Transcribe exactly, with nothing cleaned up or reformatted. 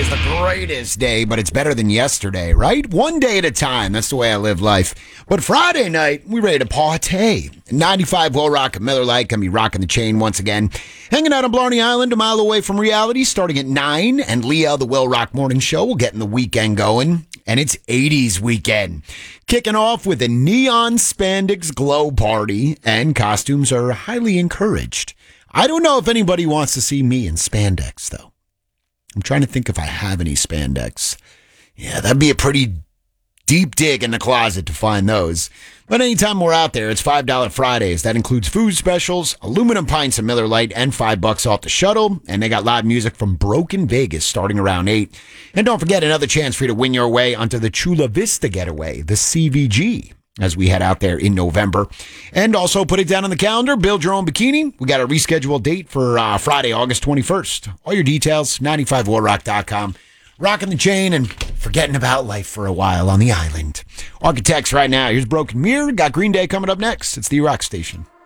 is the greatest day, but it's better than yesterday, right? One day at a time. That's the way I live life. But Friday night, we ready to party. ninety-five Will Rock and Miller Lite gonna be rocking the chain once again. Hanging out on Blarney Island, a mile away from reality, starting at nine. And Leah, the Will Rock Morning Show, will get in the weekend going. And it's eighties weekend. Kicking off with a neon spandex glow party, and costumes are highly encouraged. I don't know if anybody wants to see me in spandex, though. I'm trying to think if I have any spandex. Yeah, that'd be a pretty deep dig in the closet to find those. But anytime we're out there, it's five dollars Fridays. That includes food specials, aluminum pints of Miller Lite, and five bucks off the shuttle. And they got live music from Broken Vegas starting around eight. And don't forget, another chance for you to win your way onto the Chula Vista Getaway, the C V G, as we head out there in November. And also put it down on the calendar, build your own bikini. We got a rescheduled date for uh, Friday, August twenty-first. All your details, ninety-five will rock dot com. Rocking the chain and forgetting about life for a while on the island. Architects right now. Here's Broken Mirror. Got Green Day coming up next. It's the Rock Station.